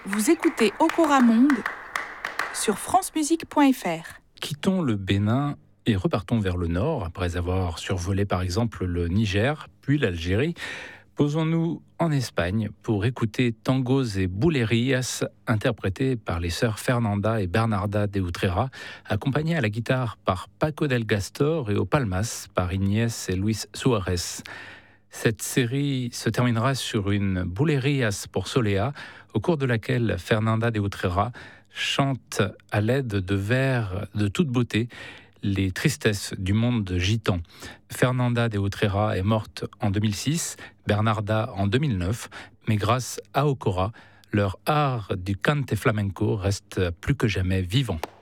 Vous écoutez Okora Monde sur francemusique.fr. Quittons le Bénin et repartons vers le nord, après avoir survolé par exemple le Niger, puis l'Algérie. Posons-nous en Espagne pour écouter Tangos et Bulerías, interprétés par les sœurs Fernanda et Bernarda de Utrera, accompagnés à la guitare par Paco del Gastor et au palmas par Inés et Luis Suárez. Cette série se terminera sur une Bulerías pour Soleá, au cours de laquelle Fernanda de Utrera chante à l'aide de vers de toute beauté les tristesses du monde gitan. Fernanda de Utrera est morte en 2006, Bernarda en 2009, mais grâce à Okora, leur art du cante flamenco reste plus que jamais vivant.